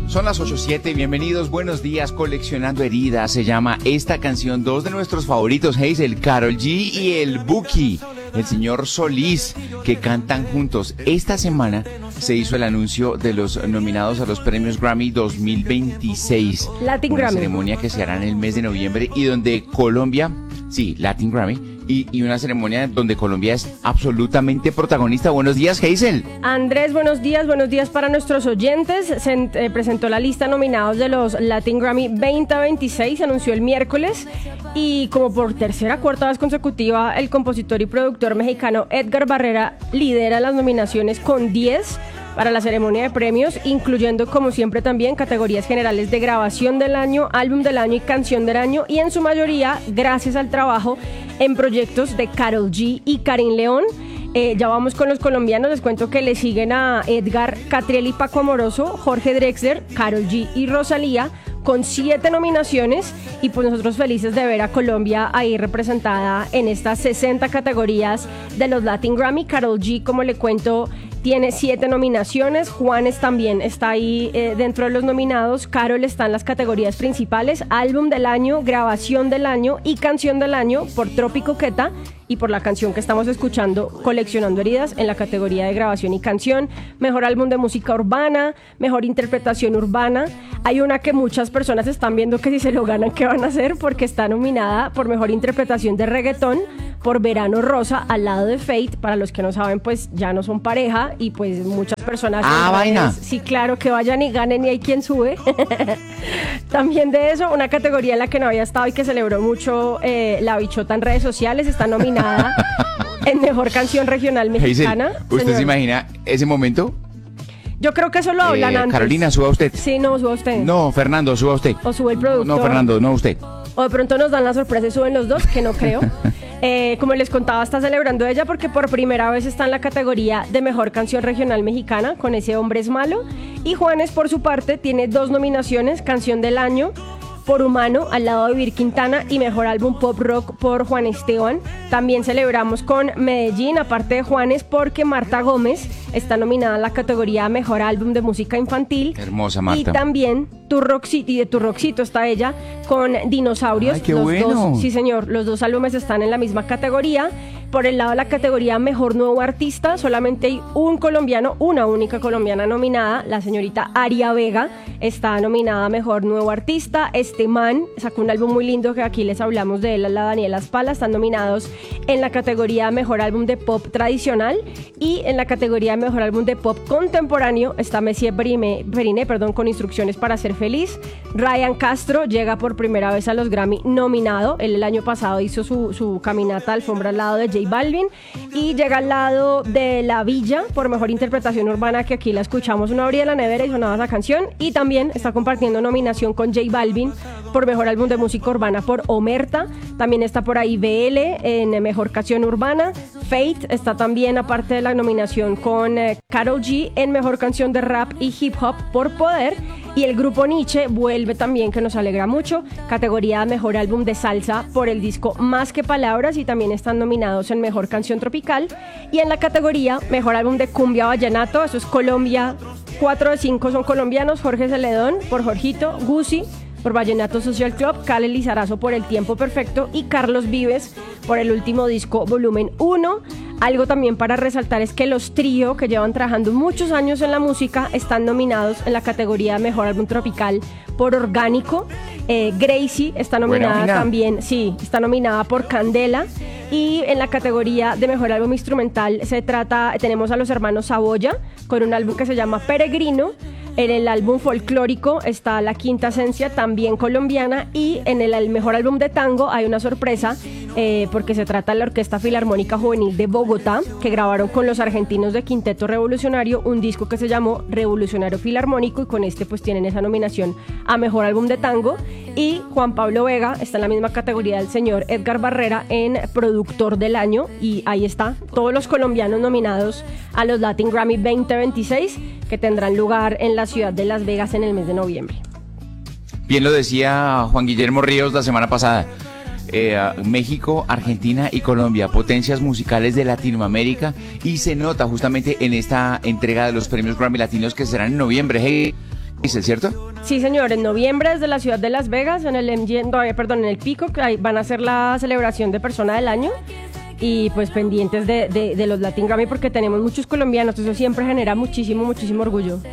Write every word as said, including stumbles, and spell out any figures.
Son las ocho siete, bienvenidos, buenos días, Coleccionando Heridas, se llama esta canción, dos de nuestros favoritos, Hazel, Karol G y el Buki, el señor Solís, que cantan juntos. Esta semana se hizo el anuncio de los nominados a los premios Grammy dos mil veintiséis. Latin una Grammy. ceremonia que se hará en el mes de noviembre y donde Colombia, sí, Latin Grammy, y, y una ceremonia donde Colombia es absolutamente protagonista. Buenos días, Hazel. Andrés, buenos días, buenos días para nuestros oyentes. Se eh, presentó la lista de nominados de los Latin Grammy veinte veintiséis, se anunció el miércoles y como por tercera cuarta vez consecutiva el compositor y productor mexicano Edgar Barrera lidera las nominaciones con diez para la ceremonia de premios, incluyendo como siempre también categorías generales de grabación del año, álbum del año y canción del año, y en su mayoría gracias al trabajo en proyectos de Karol G y Karin León. Eh, ya vamos con los colombianos, les cuento que le siguen a Edgar, Catriel y Paco Amoroso, Jorge Drexler, Karol G y Rosalía, con siete nominaciones, y pues nosotros felices de ver a Colombia ahí representada en estas sesenta categorías de los Latin Grammy. Karol G, como le cuento, tiene siete nominaciones, Juanes también está ahí eh, dentro de los nominados, Karol está en las categorías principales, álbum del año, grabación del año y canción del año por Trópico Queta, y por la canción que estamos escuchando, Coleccionando Heridas, en la categoría de grabación y canción, mejor álbum de música urbana, mejor interpretación urbana. Hay una que muchas personas están viendo que si se lo ganan, ¿qué van a hacer? Porque está nominada por mejor interpretación de reggaetón por Verano Rosa, al lado de Fate. Para los que no saben, pues ya no son pareja y pues muchas personas... Ah, vaina. Sí, claro, que vayan y ganen y hay quien sube. También de eso, una categoría en la que no había estado y que celebró mucho eh, la bichota en redes sociales, está nominada en mejor canción regional mexicana. Hazel, ¿usted Señor, se imagina ese momento? yo creo que eso lo hablan Eh, antes. Carolina, suba usted. Sí, no, suba usted. No, Fernando, suba usted. O sube el productor. No, Fernando, no usted. O de pronto nos dan la sorpresa y suben los dos, que no creo. Eh, como les contaba, está celebrando ella porque por primera vez está en la categoría de mejor canción regional mexicana con Ese Hombre es Malo. Y Juanes, por su parte, tiene dos nominaciones, canción del año por Humano, al lado de Vir Quintana, y mejor álbum pop rock por Juan Esteban. También celebramos con Medellín, aparte de Juanes, porque Marta Gómez está nominada en la categoría mejor álbum de música infantil. Hermosa Marta. Y también Tu Roxito, y de Tu Roxito está ella con Dinosaurios. Ay, qué los bueno. dos, sí señor, los dos álbumes están en la misma categoría. Por el lado de la categoría mejor nuevo artista, solamente hay un colombiano, una única colombiana nominada, la señorita Aria Vega está nominada a mejor nuevo artista. Este man sacó un álbum muy lindo que aquí les hablamos de él, la Daniela Spala. Están nominados en la categoría mejor álbum de pop tradicional, y en la categoría mejor álbum de pop contemporáneo está Messier Perine, Perine perdón, con Instrucciones para ser feliz. Ryan Castro llega por primera vez a los Grammy nominado. Él el año pasado hizo su, su caminata alfombra al lado de J Balvin, y llega al lado de La Villa por mejor interpretación urbana, que aquí la escuchamos, una abría la nevera y sonaba esa canción. Y también está compartiendo nominación con J Balvin por mejor álbum de música urbana por Omerta. También está por ahí B L en mejor canción urbana. Fate está también, aparte de la nominación, con eh, Karol G en mejor canción de rap y hip hop por Poder. Y el grupo Nietzsche vuelve también, que nos alegra mucho, categoría mejor álbum de salsa por el disco Más que Palabras, y también están nominados en mejor canción tropical. Y en la categoría mejor álbum de cumbia vallenato, eso es Colombia, cuatro de cinco son colombianos: Jorge Celedón por Jorgito, Guzzi por Vallenato Social Club, Cale Lizarazo por El Tiempo Perfecto y Carlos Vives por el último disco Volumen uno. Algo también para resaltar es que los Trío, que llevan trabajando muchos años en la música, están nominados en la categoría Mejor Álbum Tropical por Orgánico. Eh, Gracie está nominada Bueno, también, sí, está nominada por Candela. Y en la categoría de Mejor Álbum Instrumental se trata, tenemos a los hermanos Saboya con un álbum que se llama Peregrino. En el álbum folclórico está La Quinta Esencia, también colombiana, y en el, el mejor álbum de tango hay una sorpresa, eh, porque se trata de la Orquesta Filarmónica Juvenil de Bogotá, que grabaron con los argentinos de Quinteto Revolucionario un disco que se llamó Revolucionario Filarmónico, y con este pues tienen esa nominación a mejor álbum de tango. Y Juan Pablo Vega está en la misma categoría del señor Edgar Barrera en productor del año, y ahí está, todos los colombianos nominados a los Latin Grammy veinte veintiséis, que tendrán lugar en la ciudad de Las Vegas en el mes de noviembre. Bien lo decía Juan Guillermo Ríos la semana pasada. Eh, México, Argentina y Colombia, potencias musicales de Latinoamérica, y se nota justamente en esta entrega de los premios Grammy Latinos que serán en noviembre. Hey, ¿Es cierto? Sí, señor, en noviembre desde la ciudad de Las Vegas, en el M G M, no, eh, perdón, en el Peacock, ahí van a hacer la celebración de Persona del Año. Y pues pendientes de, de, de los Latin Grammy porque tenemos muchos colombianos, eso siempre genera muchísimo, muchísimo orgullo.